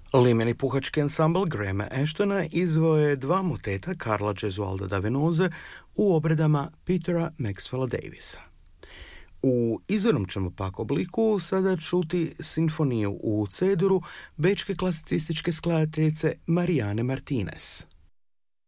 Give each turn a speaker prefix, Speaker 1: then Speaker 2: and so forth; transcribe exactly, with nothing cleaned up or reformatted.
Speaker 1: Limeni puhački ansambl Grahama Ashtona izveo je dva moteta Karla Gesualda da Venoze u obredama Petera Maxwella Davisa. U izvornom ćemo pak obliku sada čuti simfoniju u C-duru bečke klasicističke skladateljice Mariane Martinez.